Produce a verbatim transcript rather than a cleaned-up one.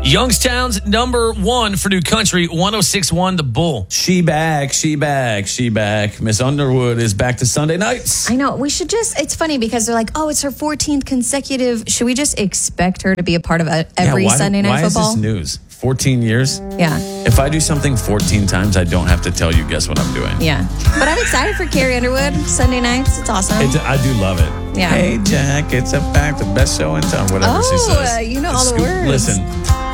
Youngstown's number one for New Country, one oh six point one The Bull. She back, she back, she back. Miss Underwood is back to Sunday nights. I know. We should just, it's funny because they're like, oh, it's her fourteenth consecutive. Should we just expect her to be a part of a, every yeah, why, Sunday Night why Football? Why is this news? fourteen years? Yeah. If I do something fourteen times, I don't have to tell you, guess what I'm doing. Yeah. But I'm excited for Carrie Underwood. Sunday nights. It's awesome. It's, I do love it. Yeah. Hey, Jack, it's a fact. The best show in town. Whatever oh, she says. Uh, you know all It's the scoop- words. Listen.